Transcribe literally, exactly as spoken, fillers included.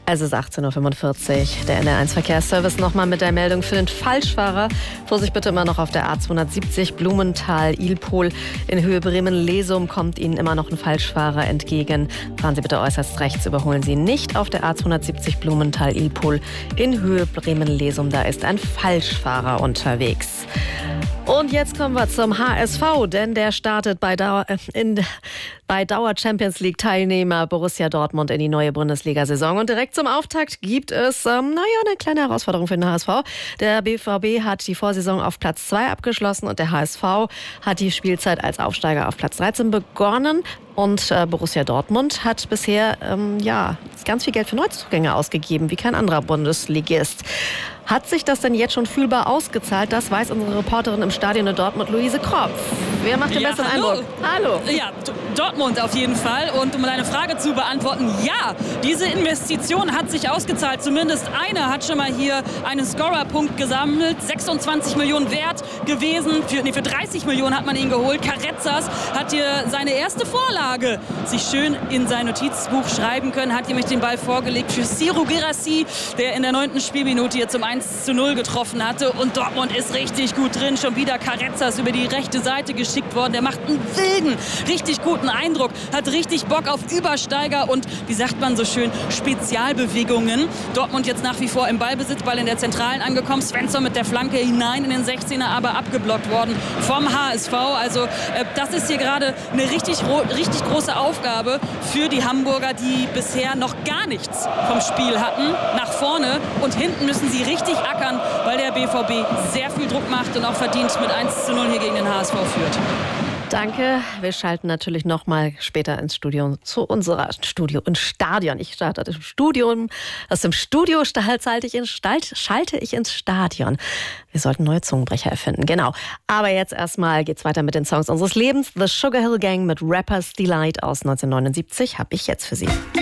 Es ist achtzehn Uhr fünfundvierzig. Der N R eins Verkehrsservice nochmal mit der Meldung für den Falschfahrer. Vorsicht bitte immer noch auf der A zweihundertsiebzig Blumenthal-Ilpol. In Höhe Bremen-Lesum kommt Ihnen immer noch ein Falschfahrer entgegen. Fahren Sie bitte äußerst rechts, überholen Sie nicht auf der A zweihundertsiebzig Blumenthal-Ilpol. In Höhe Bremen-Lesum, da ist ein Falschfahrer unterwegs. Und jetzt kommen wir zum H S V, denn der startet bei Dauer, in, bei Dauer-Champions League-Teilnehmer Borussia Dortmund in die neue Bundesliga-Saison. Und direkt zum Auftakt gibt es, ähm, naja, eine kleine Herausforderung für den H S V. Der B V B hat die Vorsaison auf Platz zwei abgeschlossen und der H S V hat die Spielzeit als Aufsteiger auf Platz dreizehn begonnen. Und äh, Borussia Dortmund hat bisher ähm, ja, ganz viel Geld für Neuzugänge ausgegeben, wie kein anderer Bundesligist. Hat sich das denn jetzt schon fühlbar ausgezahlt? Das weiß unsere Reporterin im Stadion in Dortmund, Luise Kropf. Wer macht den ja, besseren hallo. Eindruck? Hallo. Ja, Dortmund auf jeden Fall. Und um deine Frage zu beantworten, ja, diese Investition hat sich ausgezahlt. Zumindest einer hat schon mal hier einen Scorerpunkt gesammelt. sechsundzwanzig Millionen wert gewesen. Für, nee, für dreißig Millionen hat man ihn geholt. Carrezzas hat hier seine erste Vorlage sich schön in sein Notizbuch schreiben können. Hat nämlich den Ball vorgelegt für Ciro Guirassy, der in der neunten Spielminute hier zum eins zu null getroffen hatte. Und Dortmund ist richtig gut drin. Schon wieder Carrezzas über die rechte Seite geschickt worden. Der macht einen wilden, richtig guten Eindruck. Hat richtig Bock auf Übersteiger und, wie sagt man so schön, Spezialbewegungen. Dortmund jetzt nach wie vor im Ballbesitz, Ball in der Zentralen angekommen. Svensson mit der Flanke hinein in den sechzehner, aber abgeblockt worden vom H S V. Also äh, das ist hier gerade eine richtig, richtig große Aufgabe für die Hamburger, die bisher noch gar nichts vom Spiel hatten. Nach vorne und hinten müssen sie richtig ackern, weil der B V B sehr viel Druck macht und auch verdient mit eins zu null hier gegen den H S V führt. Danke. Wir schalten natürlich noch mal später ins Studio zu unserer Studio und Stadion. Ich starte im Studium, aus dem Studio schalte ich, in, schalte ich ins Stadion. Wir sollten neue Zungenbrecher erfinden, genau. Aber jetzt erstmal geht's weiter mit den Songs unseres Lebens. The Sugar Hill Gang mit Rapper's Delight aus neunzehnhundertneunundsiebzig habe ich jetzt für Sie.